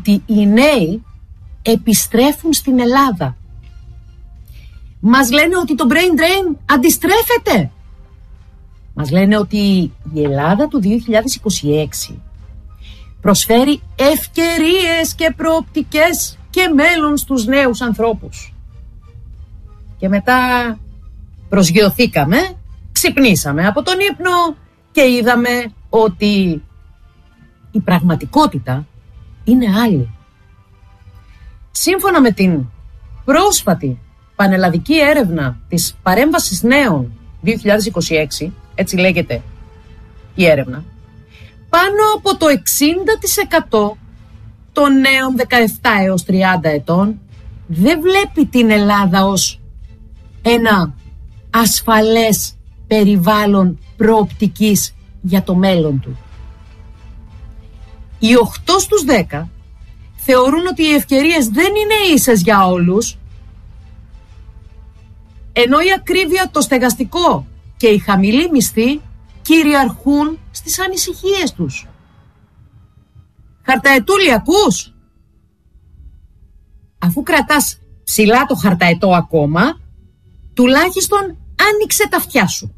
ότι οι νέοι επιστρέφουν στην Ελλάδα. Μας λένε ότι το brain drain αντιστρέφεται. Μας λένε ότι η Ελλάδα του 2026 προσφέρει ευκαιρίες και προοπτικές και μέλλον στους νέους ανθρώπους. Και μετά προσγειωθήκαμε, ξυπνήσαμε από τον ύπνο και είδαμε ότι η πραγματικότητα είναι άλλη. Σύμφωνα με την πρόσφατη πανελλαδική έρευνα της παρέμβασης νέων 2026, έτσι λέγεται η έρευνα, πάνω από το 60% των νέων 17 έως 30 ετών δεν βλέπει την Ελλάδα ως ένα ασφαλές περιβάλλον προοπτικής για το μέλλον του. Οι 8 στους 10 θεωρούν ότι οι ευκαιρίες δεν είναι ίσες για όλους, ενώ η ακρίβεια, το στεγαστικό και η χαμηλή μισθή κυριαρχούν στις ανησυχίες τους. Χαρταετούλη, ακούς? Αφού κρατάς ψηλά το χαρταετό ακόμα, τουλάχιστον άνοιξε τα αυτιά σου.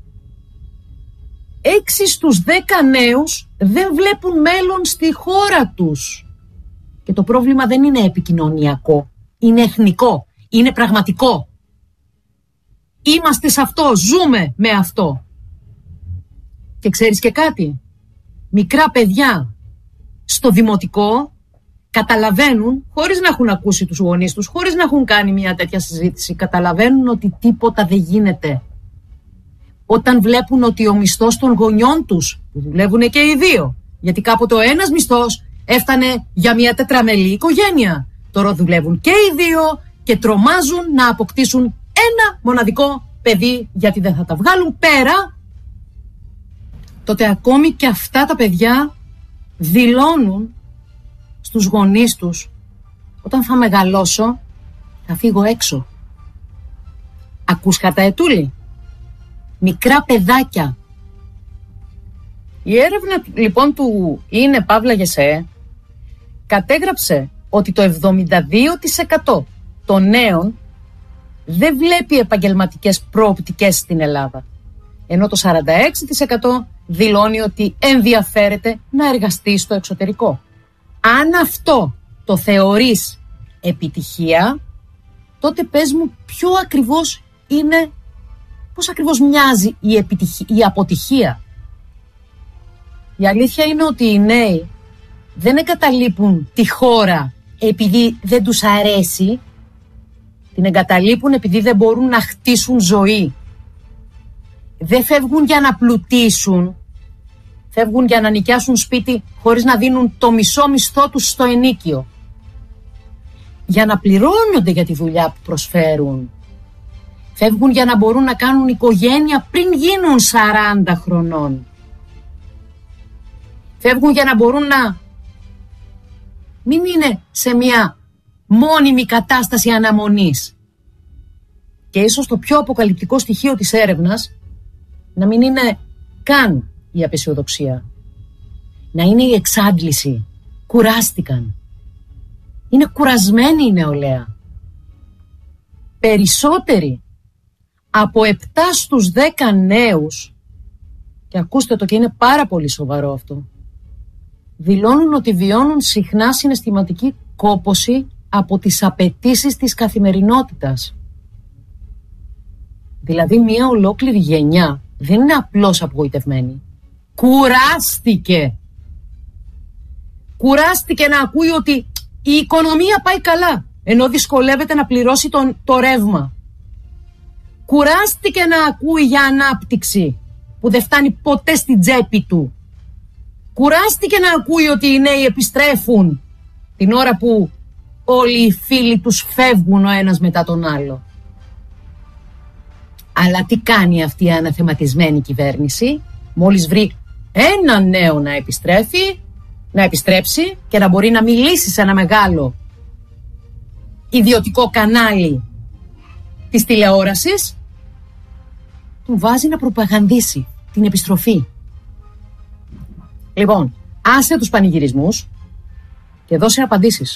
6 στους 10 νέους δεν βλέπουν μέλλον στη χώρα τους. Και το πρόβλημα δεν είναι επικοινωνιακό, είναι εθνικό, είναι πραγματικό. Είμαστε σε αυτό, ζούμε με αυτό. Και ξέρεις και κάτι, μικρά παιδιά στο δημοτικό καταλαβαίνουν, χωρίς να έχουν ακούσει τους γονείς τους, χωρίς να έχουν κάνει μια τέτοια συζήτηση, καταλαβαίνουν ότι τίποτα δεν γίνεται. Όταν βλέπουν ότι ο μισθός των γονιών τους, που δουλεύουν και οι δύο, γιατί κάποτε ο ένας μισθός έφτανε για μια τετραμελή οικογένεια, τώρα δουλεύουν και οι δύο και τρομάζουν να αποκτήσουν ένα μοναδικό παιδί, γιατί δεν θα τα βγάλουν πέρα, τότε ακόμη και αυτά τα παιδιά δηλώνουν στους γονείς τους, όταν θα μεγαλώσω θα φύγω έξω. Ακούς χαρταετούλη? Μικρά παιδάκια. Η έρευνα λοιπόν του Είναι Παύλα Γεσέ κατέγραψε ότι το 72% των νέων δεν βλέπει επαγγελματικές προοπτικές στην Ελλάδα, ενώ το 46% δηλώνει ότι ενδιαφέρεται να εργαστεί στο εξωτερικό. Αν αυτό το θεωρείς επιτυχία, τότε πες μου ποιο ακριβώς είναι, πώς ακριβώς μοιάζει η αποτυχία. Η αλήθεια είναι ότι οι νέοι δεν εγκαταλείπουν τη χώρα επειδή δεν τους αρέσει, την εγκαταλείπουν επειδή δεν μπορούν να χτίσουν ζωή. Δεν φεύγουν για να πλουτίσουν, φεύγουν για να νοικιάσουν σπίτι χωρίς να δίνουν το μισό μισθό τους στο ενίκιο. Για να πληρώνονται για τη δουλειά που προσφέρουν. Φεύγουν για να μπορούν να κάνουν οικογένεια πριν γίνουν 40 χρονών. Φεύγουν για να μπορούν να μην είναι σε μια μόνιμη κατάσταση αναμονής. Και ίσως το πιο αποκαλυπτικό στοιχείο της έρευνας να μην είναι καν η απαισιοδοξία. Να είναι η εξάντληση. Κουράστηκαν. Είναι κουρασμένη η νεολαία. Περισσότεροι από 7 στους 10 νέους, και ακούστε το και είναι πάρα πολύ σοβαρό αυτό, δηλώνουν ότι βιώνουν συχνά συναισθηματική κόπωση από τις απαιτήσεις της καθημερινότητας. Δηλαδή μια ολόκληρη γενιά δεν είναι απλώς απογοητευμένη. Κουράστηκε. Κουράστηκε να ακούει ότι η οικονομία πάει καλά, ενώ δυσκολεύεται να πληρώσει το ρεύμα. Κουράστηκε να ακούει για ανάπτυξη που δεν φτάνει ποτέ στην τσέπη του. Κουράστηκε να ακούει ότι οι νέοι επιστρέφουν την ώρα που όλοι οι φίλοι τους φεύγουν ο ένας μετά τον άλλο. Αλλά τι κάνει αυτή η αναθεματισμένη κυβέρνηση? Μόλις βρει ένα νέο να επιστρέψει και να μπορεί να μιλήσει σε ένα μεγάλο ιδιωτικό κανάλι της τηλεόρασης, του βάζει να προπαγανδίσει την επιστροφή. Λοιπόν, άσε τους πανηγυρισμούς και δώσε απαντήσεις.